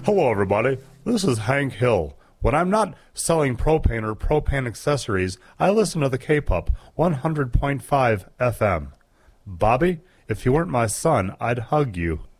Hello, everybody. This is Hank Hill. When I'm not selling propane or propane accessories, I listen to the K-Pop 100.5 FM. Bobby, if you weren't my son, I'd hug you.